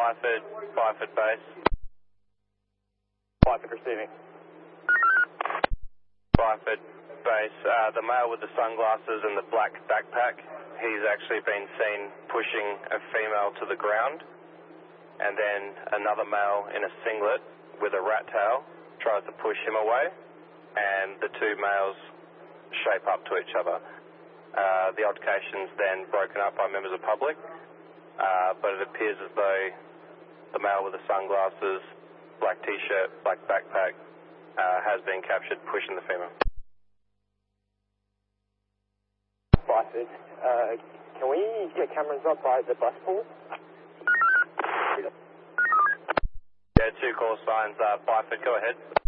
Byford base. Byford receiving. Byford base. The male with the sunglasses and the black backpack, he's actually been seen pushing a female to the ground, and then another male in a singlet with a rat tail tries to push him away, and the two males shape up to each other. The altercation's then broken up by members of the public, but it appears as though the male with the sunglasses, black t-shirt, black backpack, has been captured pushing the female. Byford, can we get cameras up by the bus pool? Yeah, 2 call signs. Byford, go ahead.